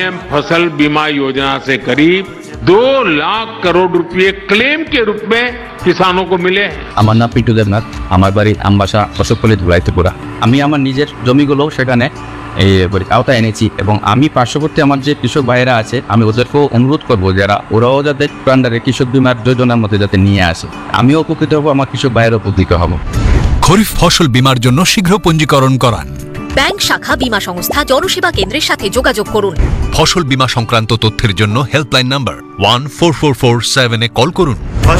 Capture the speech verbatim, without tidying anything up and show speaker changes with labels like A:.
A: फसल बीमा योजना से करीब दो लाख करोड़ रुपए क्लेम के रूप में किसानों को मिले हैं।
B: আমার নাম পিন্টু দেবনাথ, আমার বাড়ি আমবাসা অশোকপল্লী ধুলাইতেপুরা। আমি আমার নিজের জমিগুলো সেখানে এই আওতায় এনেছি এবং আমি পার্শ্ববর্তী আমার যে কৃষক ভাইয়েরা আছে আমি ওদেরকেও অনুরোধ করবো যারা ওরাও যাতে প্রান্ডারে কৃষক বিমার যোজনার মধ্যে যাতে নিয়ে আসে। আমিও উপকৃত হবো, আমার কৃষক ভাইয়েরও উপকৃত হবো।
C: খরিফ ফসল বীমার জন্য শীঘ্র পঞ্জীকরণ করান।
D: ব্যাংক শাখা বীমা সংস্থা জনসেবা কেন্দ্রের সাথে যোগাযোগ করুন।
C: ফসল বীমা সংক্রান্ত তথ্যের জন্য helpline number one four four four seven এ কল করুন।